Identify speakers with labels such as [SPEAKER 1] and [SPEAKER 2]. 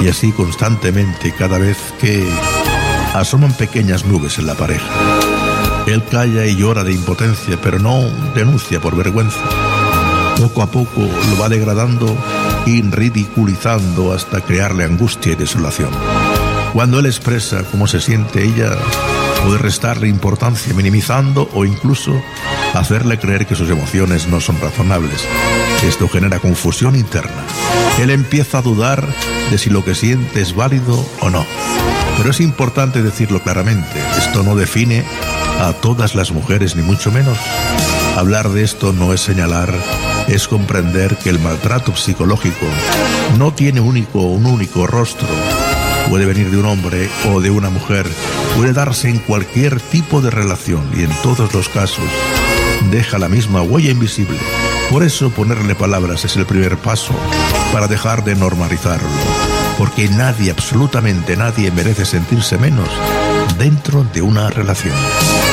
[SPEAKER 1] Y así constantemente cada vez que asoman pequeñas nubes en la pareja. Él calla y llora de impotencia, pero no denuncia por vergüenza. Poco a poco lo va degradando y ridiculizando hasta crearle angustia y desolación. Cuando él expresa cómo se siente, ella puede restarle importancia, minimizando o incluso hacerle creer que sus emociones no son razonables. Esto genera confusión interna. Él empieza a dudar de si lo que siente es válido o no. Pero es importante decirlo claramente. Esto no define a todas las mujeres, ni mucho menos. Hablar de esto no es señalar, es comprender que el maltrato psicológico no tiene un único rostro. Puede venir de un hombre o de una mujer, puede darse en cualquier tipo de relación y en todos los casos deja la misma huella invisible. Por eso ponerle palabras es el primer paso para dejar de normalizarlo, porque nadie, absolutamente nadie, merece sentirse menos dentro de una relación.